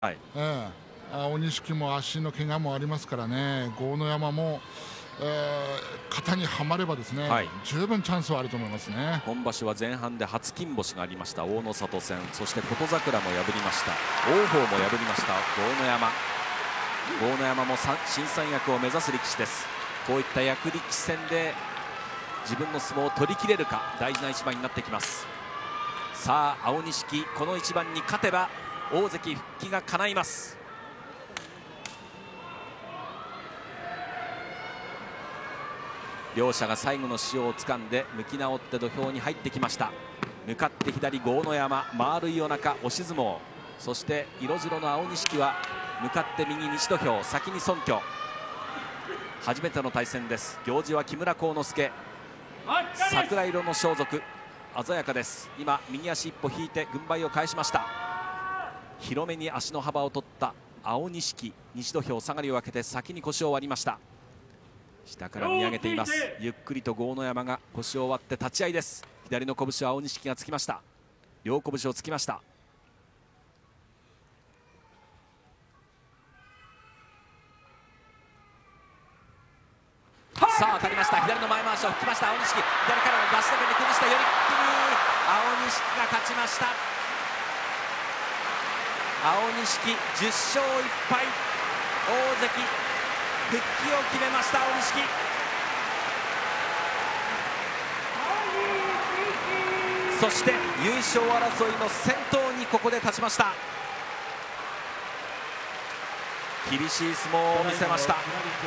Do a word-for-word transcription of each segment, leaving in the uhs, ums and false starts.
はい、 ええ、青錦も足の怪我もありますからね、豪ノ山も、えー、型にはまればですね、はい、十分チャンスはあると思いますね。 今場所は前半で初金星がありました大野里戦、そして琴櫻も破りました、王鵬も破りました豪ノ山。豪ノ山も新三役を目指す力士です。こういった役力士戦で自分の相撲を取り切れるか、大事な一番になってきます。さあ青錦、この一番に勝てば大関復帰が叶います。両者が最後の塩を掴んで向き直って土俵に入ってきました。向かって左豪ノ山、丸いお腹押し相撲、そして色白の青錦は向かって右西土俵、先に尊居。初めての対戦です。行司は木村晃之助、桜色の装束鮮やかです。今右足一歩引いて軍配を返しました。広めに足の幅を取った青錦、西土俵下がりを分けて先に腰を割りました。下から見上げています。ゆっくりと豪ノ山が腰を割って立ち合いです。左の拳は青錦がつきました。両拳をつきました。さあ当たりました。左の前回しを引きました青錦、左からの出し投げで崩した寄り切り、青錦が勝ちました。青錦じゅっしょういっぱい、大関復帰を決めました青錦。そして優勝争いの先頭にここで立ちました。厳しい相撲を見せました。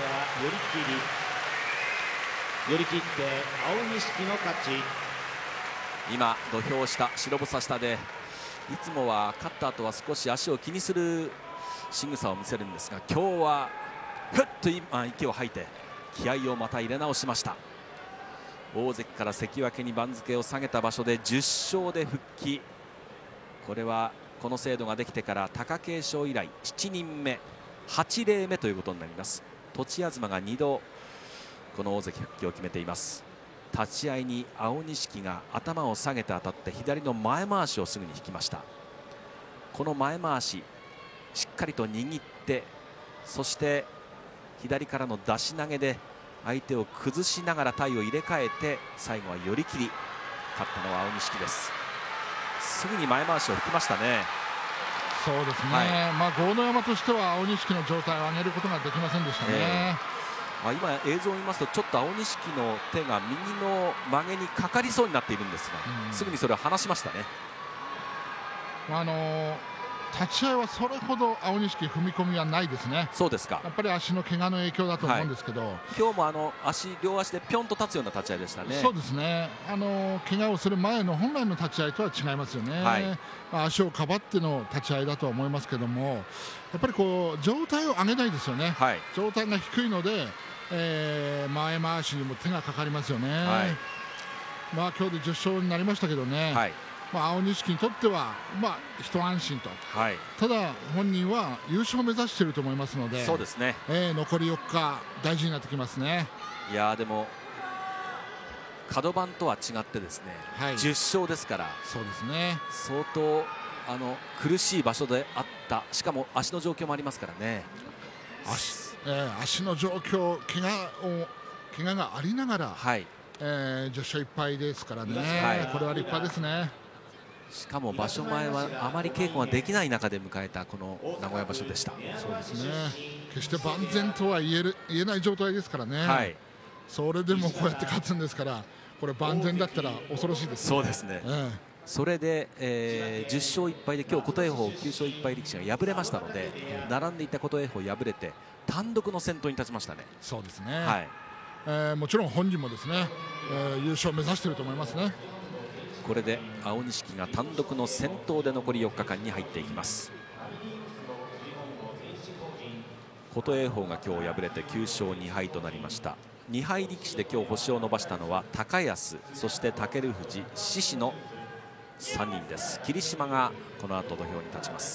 寄り切って青錦の勝ち。 今土俵下、白房下でいつもは勝った後は少し足を気にする仕草を見せるんですが、今日はふっと今息を吐いて気合をまた入れ直しました。大関から関脇に番付を下げた場所でじゅっしょうで復帰。これはこの制度ができてから貴景勝以来しちにんめ、はちれいめということになります。栃東がにどこの大関復帰を決めています。立ち合いに青錦が頭を下げて当たって左の前回しをすぐに引きました。この前回ししっかりと握って、そして左からの出し投げで相手を崩しながら体を入れ替えて最後は寄り切り、勝ったのは青錦です。すぐに前回しを引きましたね。 そうですね、はい、まあ、豪ノ山としては青錦の状態を上げることができませんでしたね。えーまあ今映像を見ますとちょっと青錦の手が右の曲げにかかりそうになっているんですが、うん、すぐにそれを離しましたね。 あのー、立ち合いはそれほど青錦踏み込みはないですね。 そうですか。 やっぱり足の怪我の影響だと思うんですけど、はい、 今日もあの足両足でぴょんと立つような立ち合いでしたね。 そうですね、あのー、怪我をする前の本来の立ち合いとは違いますよね。はい、まあ、足をかばっての立ち合いだとは思いますけども、やっぱりこう状態を上げないですよね。はい、状態が低いので、えー、前回しにも手がかかりますよね。はい、まあ今日でじゅっしょうになりましたけどね、はい、まあ、青錦にとっては、まあ、一安心と、はい、ただ本人は優勝を目指していると思いますので、 そうですね、 えー、残りよっか大事になってきますね。 いやでもカド番とは違ってですね、はい、じゅっしょうですから、 そうですね、 相当あの苦しい場所であった。しかも足の状況もありますからね。 足えー、足の状況、怪我を怪我がありながら、はい、えー、じゅっしょういっぱいですからね、はい、これは立派ですね。 しかも場所前はあまり稽古ができない中で迎えたこの名古屋場所でした。 そうですね、決して万全とは言える言えない状態ですからね、はい、それでもこうやって勝つんですから、これ万全だったら恐ろしいですね。 そうですね、えー、それで、えー、じゅっしょういっぱいで今日琴恵光きゅうしょういっぱい力士が敗れましたので、並んでいた琴恵光敗れて単独の先頭に立ちましたね。 そうですね、はい、えー、もちろん本人もですね、えー、優勝を目指していると思いますね。 これで青錦が単独の先頭で残りよっかかんに入っていきます。琴恵光が今日敗れてきゅうしょうにはいとなりました。にはい力士で今日星を伸ばしたのは高安、そして尊富士、獅司のさんにんです。霧島がこの後土俵に立ちます。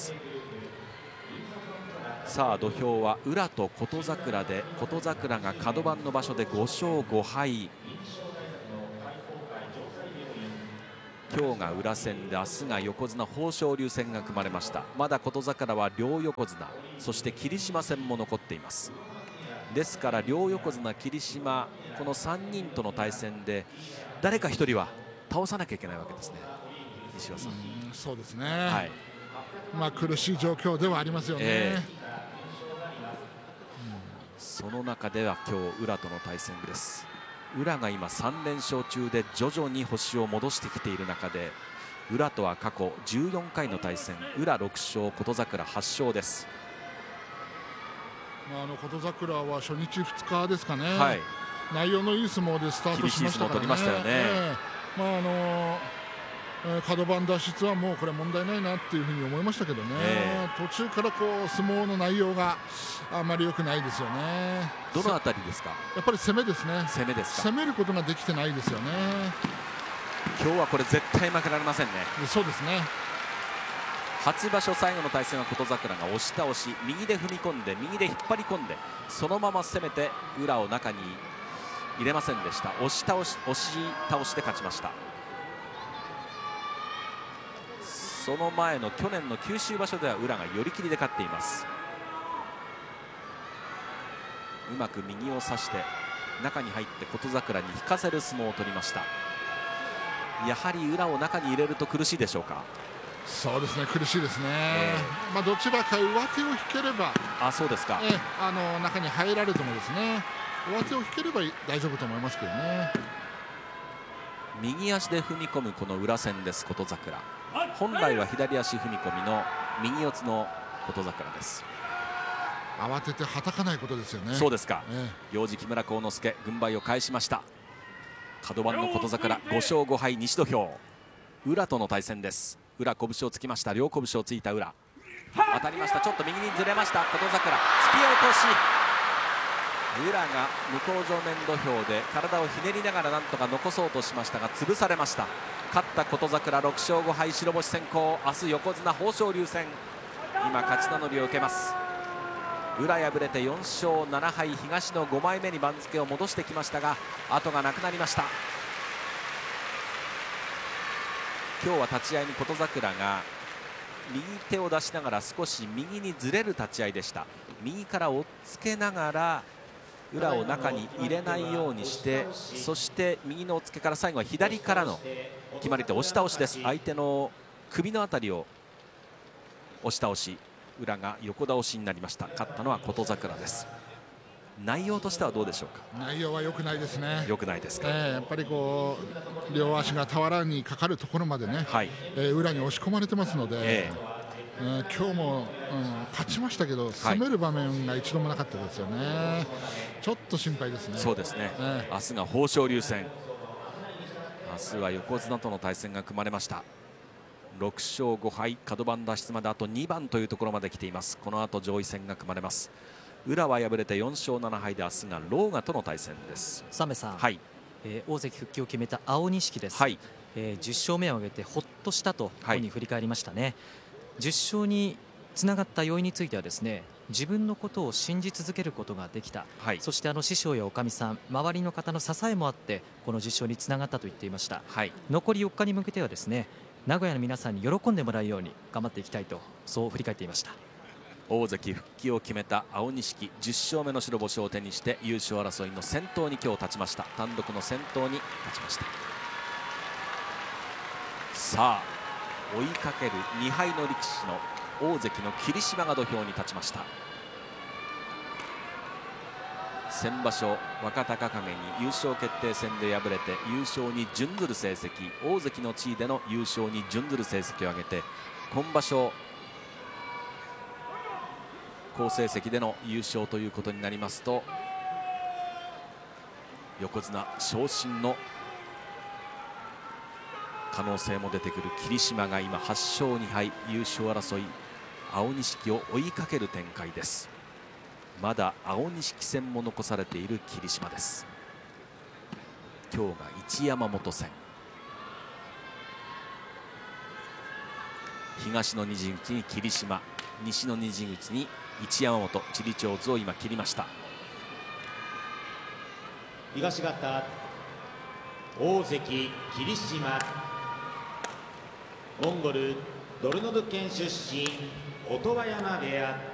さあ土俵は宇良と琴櫻で、琴櫻がカド番の場所でごしょうごはい。 今日が裏戦で明日が横綱豊昇龍戦が組まれました。まだ琴櫻は両横綱、そして霧島戦も残っています。ですから両横綱、霧島、このさんにんとの対戦で誰かひとりは倒さなきゃいけないわけですね、西岩さん。 うんそうですね、 はい、 まあ、苦しい状況ではありますよね、えーうん、 その中では今日宇良との対戦です。宇良が今さん連勝中で徐々に星を戻してきている中で、宇良とは過去じゅうよんかいの対戦、宇良ろく勝、琴櫻はち勝です。 まあ、あの琴櫻は初日ふつかですかね、 はい、 内容のいい相撲でスタートしましたからね。 厳しい相撲を取りましたよね、 えーまああのえー、角番脱出はもうこれ問題ないなっていうふうに思いましたけどね、えー、途中からこう相撲の内容があまり良くないですよね。 どのあたりですか？ やっぱり攻めですね。 攻めですか？ 攻めることができてないですよね。 今日はこれ絶対負けられませんね。 そうですね。 初場所最後の対戦は琴櫻が押し倒し、右で踏み込んで右で引っ張り込んでそのまま攻めて宇良を中に入れませんでした。押し倒し、押し倒しで勝ちました。その前の去年の九州場所では宇良が寄り切りで勝っています。うまく右を差して中に入って琴櫻に引かせる相撲を取りました。やはり宇良を中に入れると苦しいでしょうか？ そうですね、苦しいですね、えーまあ、どちらか上手を引ければ、 あそうですか、 えー、あの中に入られてもですね、上手を引ければ大丈夫と思いますけどね。 右足で踏み込むこの裏戦です。琴櫻、本来は左足踏み込みの右四つの琴櫻です。 慌ててはたかないことですよね。 そうですか、 えー、 行司木村晃之助軍配を返しました。角番の琴櫻ご勝ご敗西土俵、宇良との対戦です。宇良拳をつきました。両拳をついた宇良、当たりました。ちょっと右にずれました琴櫻、突き落とし。宇良が向正面土俵で体をひねりながらなんとか残そうとしましたが潰されました。勝った琴櫻ろく勝ご敗、白星先行。明日横綱豊昇龍戦、今勝ち名乗りを受けます。宇良敗れてよん勝なな敗、東のご枚目に番付を戻してきましたが後がなくなりました。今日は立ち合いに琴櫻が右手を出しながら少し右にずれる立ち合いでした。右から押っつけながら宇良を中に入れないようにして、そして右の押っつけから最後は左からの決まり手押し倒しです。相手の首のあたりを押し倒し、宇良が横倒しになりました。勝ったのは琴櫻です。内容としてはどうでしょうか？ 内容は良くないですね。 良くないですか？ えー、やっぱりこう両足が俵にかかるところまでね、はい、えー、宇良に押し込まれてますので、えーえー、今日も、うん、勝ちましたけど攻める場面が一度もなかったですよね、はい、ちょっと心配ですね。 そうですね、えー、明日が豊昇龍戦、明日は横綱との対戦が組まれました。ろく勝ご敗、角番脱出まであとにばんというところまで来ています。この後上位戦が組まれます。宇良は敗れてよん勝なな敗で明日が狼雅との対戦です。 サメさん、 はい、 えー、大関復帰を決めた青錦です、 はい、 えー、じゅっ勝目を挙げてほっとしたと本に振り返りましたね、はい、じゅっ勝につながった要因についてはですね、自分のことを信じ続けることができた、はい、そしてあの師匠やおかみさん、周りの方の支えもあってこのじゅっ勝につながったと言っていました、はい、残りよっかに向けてはですね、名古屋の皆さんに喜んでもらうように頑張っていきたいと、そう振り返っていました。 大関復帰を決めた青錦、じゅっ勝目の白星を手にして優勝争いの先頭に今日立ちました。単独の先頭に立ちました。さあ追いかけるに敗の力士の大関の霧島が土俵に立ちました。先場所若隆景に優勝決定戦で敗れて優勝に準ずる成績、大関の地位での優勝に準ずる成績を上げて、今場所好成績での優勝ということになりますと、横綱昇進の可能性も出てくる霧島が今はち勝に敗、優勝争い青錦を追いかける展開です。まだ青錦戦も残されている霧島です。今日が一山本戦、東の二陣口に霧島、西の二陣口に一山本、チリチョウズを今切りました。 東方大関霧島。 モンゴルドルノド県出身音羽山部屋。